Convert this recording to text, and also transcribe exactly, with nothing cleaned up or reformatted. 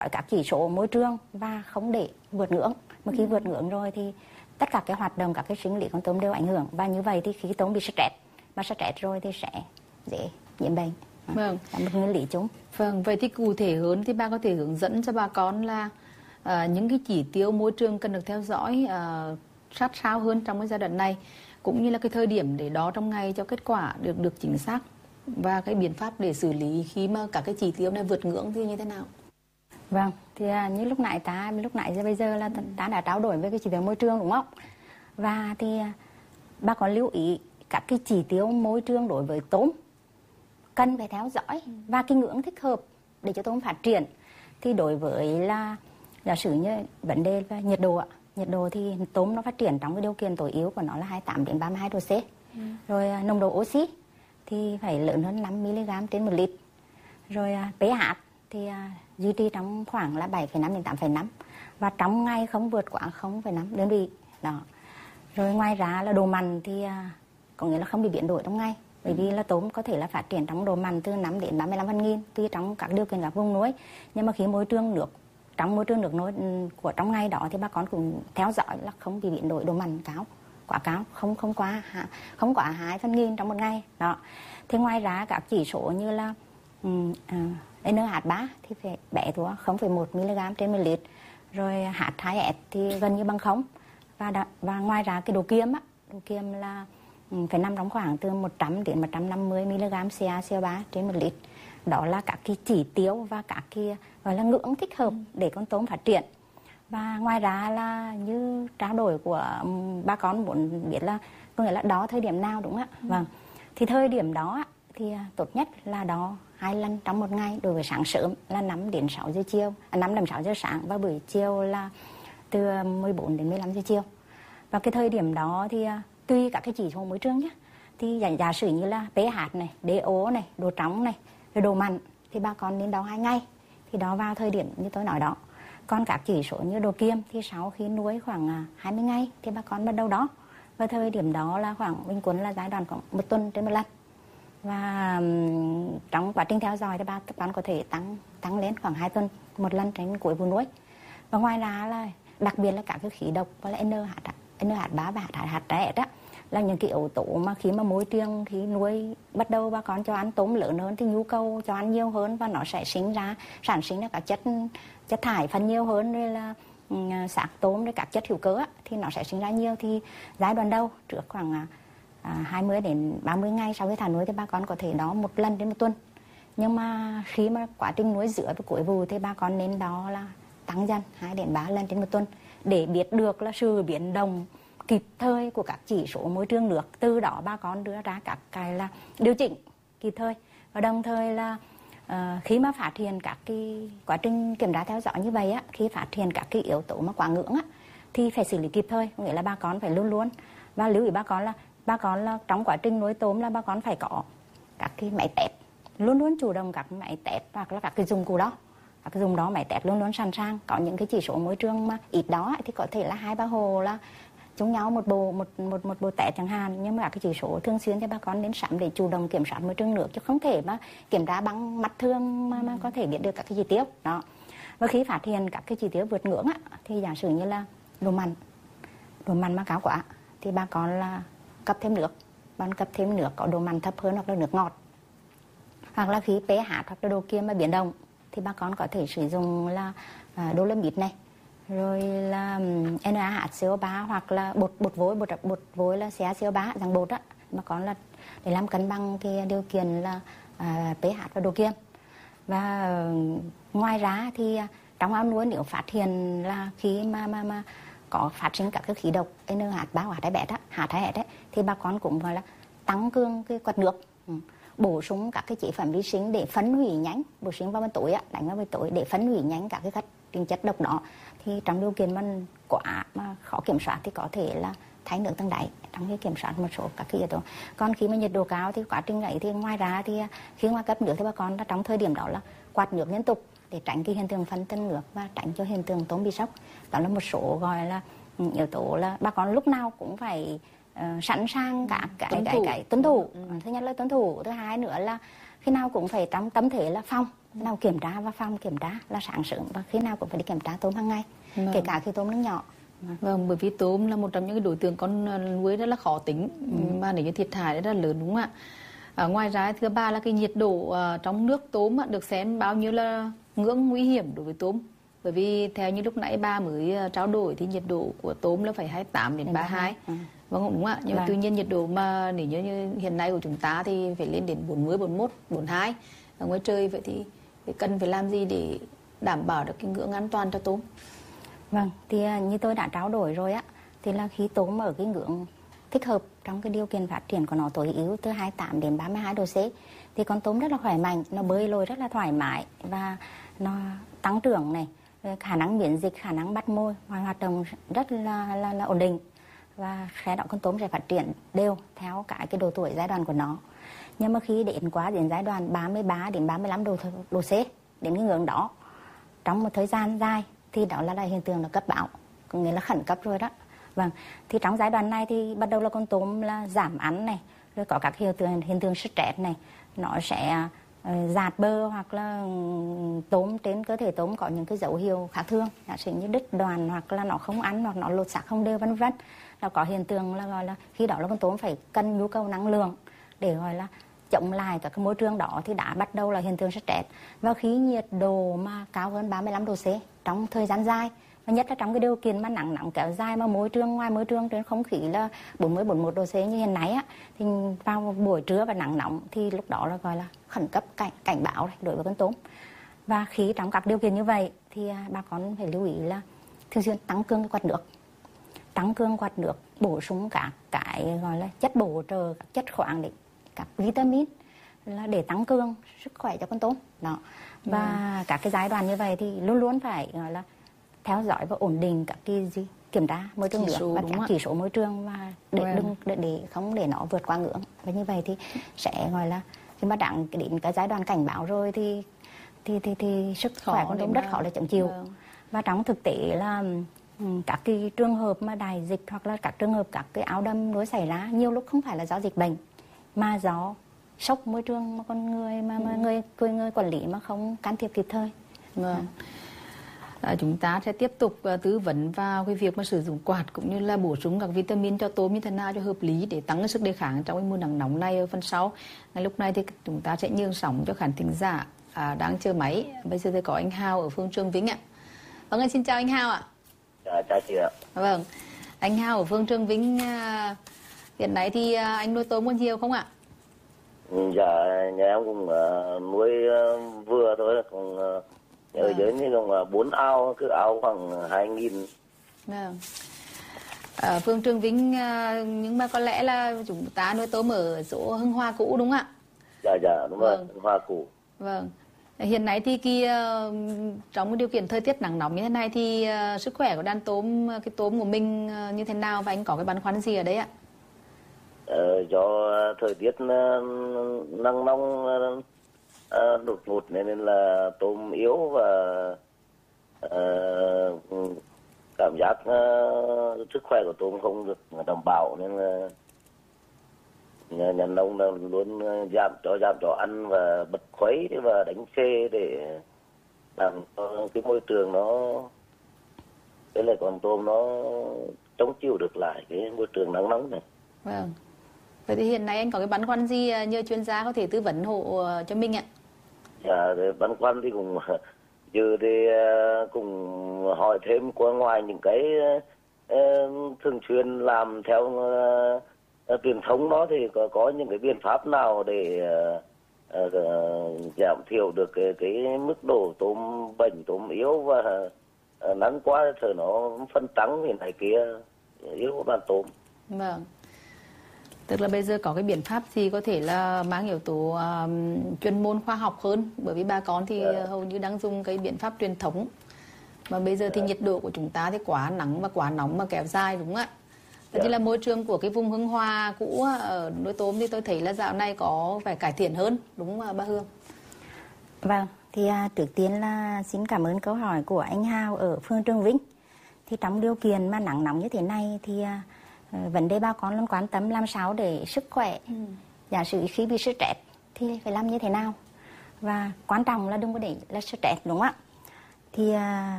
các chỉ số môi trường và không để vượt ngưỡng. Mà khi vượt ngưỡng rồi thì tất cả cái hoạt động, các cái sinh lý con tôm đều ảnh hưởng, và như vậy thì khi tôm bị stress, và stress rồi thì sẽ dễ nhiễm bệnh. Vâng, là một nguyên lý chung. Vâng, vậy thì cụ thể hơn thì bà có thể hướng dẫn cho bà con là uh, những cái chỉ tiêu môi trường cần được theo dõi uh, sát sao hơn trong cái giai đoạn này, cũng như là cái thời điểm để đo trong ngày cho kết quả được được chính xác, và cái biện pháp để xử lý khi mà các cái chỉ tiêu này vượt ngưỡng thì như thế nào? Vâng, thì uh, như lúc nãy ta lúc nãy giờ bây giờ là ta đã trao đổi về cái chỉ tiêu môi trường đúng không? Và thì uh, bà con lưu ý các cái chỉ tiêu môi trường đối với tôm cần phải theo dõi và cái ngưỡng thích hợp để cho tôm phát triển. Thì đối với là giả sử như vấn đề về nhiệt độ ạ, nhiệt độ thì tôm nó phát triển trong cái điều kiện tối yếu của nó là hai mươi tám đến ba mươi hai độ C. Ừ. Rồi nồng độ oxy thì phải lớn hơn năm mi-li-gam trên một lít. Rồi pH thì duy trì trong khoảng là bảy phẩy năm đến tám phẩy năm, và trong ngày không vượt quá không phẩy năm đơn vị. Đó. Rồi ngoài ra là độ mặn thì có nghĩa là không bị biến đổi trong ngày. Bởi vì là tôm có thể là phát triển trong độ mặn từ năm đến ba mươi lăm phần nghìn tùy trong các điều kiện các vùng nuôi. Nhưng mà khi môi trường nước, trong môi trường nước nuôi của trong ngày đó thì bà con cũng theo dõi là không bị biến đổi độ mặn cao, quá cao, không không quá không quá hai phần nghìn trong một ngày. Đó. Thì ngoài ra các chỉ số như là um, uh, en hát ba thì phải bé thôi, không phẩy một mi-li-gam trên một lít. Rồi hát hai ét thì gần như bằng không. Và đã, và ngoài ra cái độ kiềm á, độ kiềm là phải nằm trong khoảng từ một trăm đến một trăm năm mươi mi-li-gam xê a xê o ba trên một lít. Đó là các cái chỉ tiêu và các cái gọi là ngưỡng thích hợp để con tôm phát triển. Và ngoài ra là như trao đổi của bà con muốn biết là có nghĩa là đo thời điểm nào đúng không ạ? Ừ. Vâng. Thì thời điểm đó thì tốt nhất là đo hai lần trong một ngày. Đối với sáng sớm là năm đến sáu giờ chiều, à, năm đến sáu giờ sáng, và buổi chiều là từ mười bốn đến mười lăm giờ chiều. Và cái thời điểm đó thì tùy các cái chỉ số môi trường nhé, thì giả, giả sử như là pH này, đê o này, độ trong này, rồi độ mặn thì bà con nên đo hai ngày, thì đo vào thời điểm như tôi nói đó. Còn các chỉ số như độ kiềm thì sau khi nuôi khoảng hai mươi ngày thì bà con bắt đầu đo, và thời điểm đó là khoảng bình quân là giai đoạn khoảng một tuần trên một lần. Và um, trong quá trình theo dõi thì bà con có thể tăng tăng lên khoảng hai tuần một lần trên cuối vụ nuôi. Và ngoài ra là đặc biệt là các cái khí độc và là en hát ba và hát hai ét á, là những cái yếu tố mà khi mà môi trường khi nuôi bắt đầu bà con cho ăn tôm lớn hơn thì nhu cầu cho ăn nhiều hơn, và nó sẽ sinh ra sản sinh ra các chất chất thải phần nhiều hơn, rồi là um, xác tôm, rồi các chất hữu cơ á, thì nó sẽ sinh ra nhiều. Thì giai đoạn đầu trước khoảng à, hai mươi đến ba mươi ngày sau khi thả nuôi thì bà con có thể đo một lần đến một tuần. Nhưng mà khi mà quá trình nuôi giữa và cuối vụ thì bà con nên đo là tăng dần hai đến ba lần trên một tuần, để biết được là sự biến động kịp thời của các chỉ số môi trường nước. Từ đó bà con đưa ra các cái là điều chỉnh kịp thời. Và đồng thời là uh, khi mà phát hiện các cái quá trình kiểm tra theo dõi như vậy á, khi phát hiện các cái yếu tố mà quá ngưỡng á, thì phải xử lý kịp thời. Nghĩa là bà con phải luôn luôn, và lưu ý bà con là bà con là trong quá trình nuôi tôm là bà con phải có các cái máy test, luôn luôn chủ động các máy test hoặc là các cái dụng cụ đó. Các cái dùng đó máy test luôn luôn sẵn sàng. Có những cái chỉ số môi trường mà ít đó thì có thể là hai ba hồ là chung nhau một bộ một một một bộ test chẳng hạn. Nhưng mà các cái chỉ số thường xuyên thì bà con đến sắm để chủ động kiểm soát môi trường nước, chứ không thể mà kiểm tra bằng mắt thường mà, mà có thể biết được các cái chỉ tiêu đó. Và khi phát hiện các cái chỉ tiêu vượt ngưỡng á, thì giả sử như là độ mặn độ mặn mà cao quá thì bà con là cấp thêm nước, bạn cấp thêm nước có độ mặn thấp hơn hoặc là nước ngọt. Hoặc là khi pH hoặc là độ kiềm mà biến động thì bà con có thể sử dụng là à, Dolomit này, rồi là en a hát xê o ba, hoặc là bột bột vối bột bột vối là xê a xê o ba dạng bột á, bà con là để làm cân bằng cái điều kiện là à, pH và độ kiềm. Và ngoài ra thì trong ao nuôi nếu phát hiện là khi mà mà mà có phát sinh các cái khí độc en hát ba hoặc hát hai ét á, hát hai ét ấy, thì bà con cũng gọi là tăng cường cái quạt nước, ừ. bổ sung các cái chế phẩm vi sinh để phân hủy nhanh, bổ sung vào buổi tối á, đánh vào buổi tối để phân hủy nhanh các cái chất tinh chất độc đó. Thì trong điều kiện mà quá mà khó kiểm soát thì có thể là thay nước tăng đáy trong cái kiểm soát một số các cái yếu tố. Còn khi mà nhiệt độ cao thì quá trình ấy thì ngoài ra thì khi mà cấp nước thì bà con trong thời điểm đó là quạt nước liên tục để tránh cái hiện tượng phân tân nước và tránh cho hiện tượng tôm bị sốc. Đó là một số gọi là yếu tố là bà con lúc nào cũng phải uh, sẵn sàng cả cái cái cái, cái tuân thủ. Ừ. Thứ nhất là tuân thủ, thứ hai nữa là khi nào cũng phải trong tâm thế là phòng nào kiểm tra và phòng kiểm tra là sáng sớm và khi nào cũng phải đi kiểm tra tôm hàng ngày, Vâng. kể cả khi tôm nó nhỏ. Vâng, bởi vì tôm là một trong những cái đối tượng con nuôi rất là khó tính, ừ. mà nếu như thiệt hại rất là lớn, đúng không ạ? À, ngoài ra thứ ba là cái nhiệt độ uh, trong nước tôm uh, được xem bao nhiêu là ngưỡng nguy hiểm đối với tôm. Bởi vì theo như lúc nãy ba mới uh, trao đổi thì nhiệt độ của tôm là phải hai mươi tám đến ba mươi hai. Ừ. Vâng, đúng không ạ? Nhưng mà tuy nhiên nhiệt độ mà nếu như, như hiện nay của chúng ta thì phải lên đến bốn mươi, bốn mươi mốt, bốn mươi hai ở ngoài trời. Vậy thì, thì cần phải làm gì để đảm bảo được cái ngưỡng an toàn cho tôm? Vâng, thì như tôi đã trao đổi rồi á, thì là khi tôm ở cái ngưỡng thích hợp trong cái điều kiện phát triển của nó tối ưu từ hai mươi tám đến ba mươi hai độ C thì con tôm rất là khỏe mạnh, nó bơi lội rất là thoải mái và nó tăng trưởng này, khả năng miễn dịch, khả năng bắt mồi, mọi hoạt động rất là, là, là ổn định, và khi đó con tôm sẽ phát triển đều theo cả cái độ tuổi giai đoạn của nó. Nhưng mà khi đến quá đến giai đoạn ba mươi ba đến ba mươi lăm độ độ C, đến cái ngưỡng đó trong một thời gian dài thì đó là, là hiện tượng là cấp báo, có nghĩa là khẩn cấp rồi đó. Vâng, thì trong giai đoạn này thì bắt đầu là con tôm là giảm ăn này, rồi có các hiện tượng hiện tượng stress này, nó sẽ uh, dạt bơ hoặc là um, tôm trên cơ thể tôm có những cái dấu hiệu khác thường, giả sử như đứt đoàn hoặc là nó không ăn hoặc nó lột xác không đều, vân vân. Là có hiện tượng là gọi là khi đó là con tôm phải cân nhu cầu năng lượng để gọi là chống lại các cái môi trường đó, thì đã bắt đầu là hiện tượng stress. Và khi nhiệt độ mà cao hơn ba mươi lăm độ C trong thời gian dài, và nhất là trong cái điều kiện mà nắng nóng kéo dài, mà môi trường ngoài môi trường trên không khí là bốn mươi, bốn mươi mốt độ C như hiện nay á, thì vào buổi trưa và nắng nóng thì lúc đó là gọi là khẩn cấp cảnh cảnh báo đối với con tôm. Và khi trong các điều kiện như vậy thì bà con phải lưu ý là thường xuyên tăng cường cái quạt nước, tăng cường quạt nước, bổ sung các cái gọi là chất bổ trợ, các chất khoáng, để các vitamin là để tăng cường sức khỏe cho con tôm đó. Và ừ. các cái giai đoạn như vậy thì luôn luôn phải gọi là theo dõi và ổn định các cái gì kiểm tra môi trường nước và các chỉ số môi trường, và để well. đừng để, để không để nó vượt qua ngưỡng. Và như vậy thì sẽ gọi là khi mà đang đến cái giai đoạn cảnh báo rồi thì thì thì, thì sức khó khỏe con tôm rất khó để chống chịu. Well. Và trong thực tế là các cái trường hợp mà đại dịch hoặc là các trường hợp các cái áo đâm nuôi xảy ra nhiều lúc không phải là do dịch bệnh mà do sốc môi trường mà con người mà, mà người, người người quản lý mà không can thiệp kịp thời. Vâng. À, chúng ta sẽ tiếp tục uh, tư vấn vào cái việc mà sử dụng quạt cũng như là bổ sung các vitamin cho tôm như thế nào cho hợp lý để tăng cái sức đề kháng trong cái mùa nắng nóng này ở phần sau. Ngay lúc này thì chúng ta sẽ nhường sóng cho khán thính giả à, đang chờ máy. Bây giờ thì có anh Hào ở phương Trường Vĩnh ạ. Vâng, xin chào anh Hào ạ. Dạ, chào chị ạ. Vâng, anh Hào ở phương Trường Vĩnh, uh, hiện nay thì uh, anh nuôi tôm có nhiều không ạ? Dạ, nhà em cũng uh, nuôi uh, vừa thôi, còn uh, ở à. dưới như còn bốn uh, ao, cứ ao khoảng hai nghìn. Vâng. Ở phương Trường Vĩnh, uh, nhưng mà có lẽ là chúng ta nuôi tôm ở chỗ Hưng Hoa cũ đúng không ạ? Dạ, dạ, đúng vâng. rồi, Hưng Hoa cũ. Vâng. Hiện nay thì cái, uh, trong cái điều kiện thời tiết nắng nóng như thế này thì uh, sức khỏe của đàn tôm, cái tôm của mình uh, như thế nào, và anh có cái băn khoăn gì ở đấy ạ? Ờ, do thời tiết nắng nóng uh, đột ngột nên là tôm yếu và uh, cảm giác uh, sức khỏe của tôm không được đảm bảo, nên là nhà, nhà nông là luôn giảm cho giảm cho ăn và bật khuấy và đánh xê để làm cho cái môi trường nó, cái là con tôm nó chống chịu được lại cái môi trường nắng nóng này. Vâng. Vậy thì hiện nay anh có cái băn khoăn gì nhờ chuyên gia có thể tư vấn hộ cho mình ạ? Dạ, băn khoăn thì cũng giờ thì cũng hỏi thêm qua ngoài những cái uh, thường xuyên làm theo uh, truyền thống đó, thì có, có những cái biện pháp nào để uh, uh, giảm thiểu được cái, cái mức độ tôm bệnh, tôm yếu và uh, nắng quá thời nó phân trắng thì này kia yếu đàn tôm. Vâng. Tức là bây giờ có cái biện pháp gì có thể là mang yếu tố uh, chuyên môn khoa học hơn, bởi vì bà con thì yeah. hầu như đang dùng cái biện pháp truyền thống, mà bây giờ yeah. thì nhiệt độ của chúng ta thì quá nắng và quá nóng mà kéo dài, đúng không ạ? Yeah. Như là môi trường của cái vùng Hưng Hoa cũ ở nuôi tôm thì tôi thấy là dạo này có phải cải thiện hơn, đúng không bà Hương? Vâng, thì uh, trước tiên là xin cảm ơn câu hỏi của anh Hào ở phương Trường Vĩnh. Thì trong điều kiện mà nắng nóng như thế này thì uh, vấn đề bà con luôn quan tâm làm sao để sức khỏe, ừ. giả sử khi bị stress thì phải làm như thế nào. và quan trọng là đừng có để là stress đúng không ạ? Thì